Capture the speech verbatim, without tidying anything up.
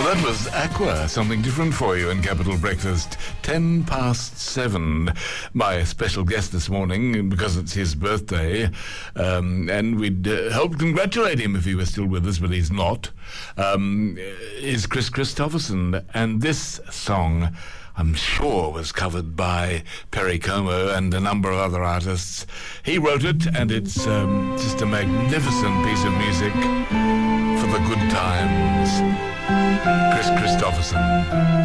That was Aqua, something different for you in Capital Breakfast. Ten past seven. My special guest this morning, because it's his birthday, um, and we'd uh, help congratulate him if he was still with us, but he's not, um, is Kris Kristofferson. And this song, I'm sure, was covered by Perry Como and a number of other artists. He wrote it, and it's um, just a magnificent piece of music for the good times. Kris Kristofferson.